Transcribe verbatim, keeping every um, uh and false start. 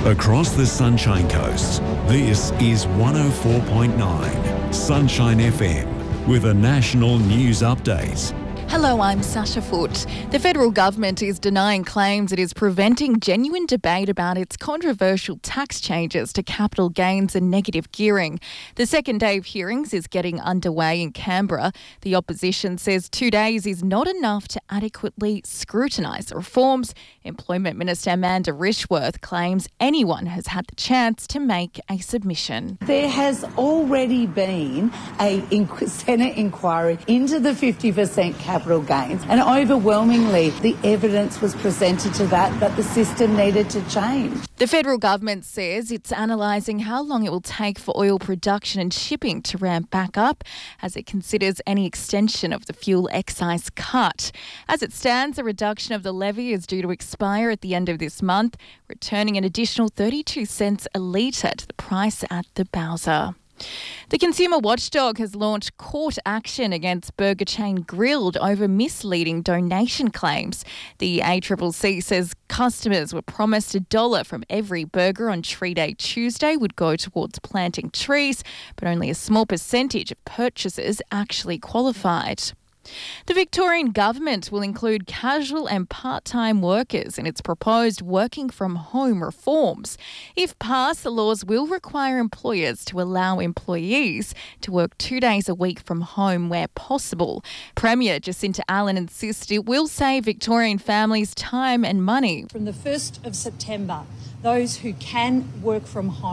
Across the Sunshine Coast, this is one oh four point nine Sunshine F M with a national news update. Hello, I'm Sasha Foote. The federal government is denying claims it is preventing genuine debate about its controversial tax changes to capital gains and negative gearing. The second day of hearings is getting underway in Canberra. The opposition says two days is not enough to adequately scrutinise the reforms. Employment Minister Amanda Rishworth claims anyone has had the chance to make a submission. There has already been a inqu- Senate inquiry into the fifty percent capital capital gains, and overwhelmingly the evidence was presented to that that the system needed to change. The federal government says it's analysing how long it will take for oil production and shipping to ramp back up as it considers any extension of the fuel excise cut. As it stands, the reduction of the levy is due to expire at the end of this month, returning an additional thirty-two cents a litre to the price at the Bowser. The Consumer Watchdog has launched court action against burger chain Grilled over misleading donation claims. The A C C C says customers were promised a dollar from every burger on Tree Day Tuesday would go towards planting trees, but only a small percentage of purchasers actually qualified. The Victorian government will include casual and part-time workers in its proposed working from home reforms. If passed, the laws will require employers to allow employees to work two days a week from home where possible. Premier Jacinta Allen insists it will save Victorian families time and money. From the first of September, those who can work from home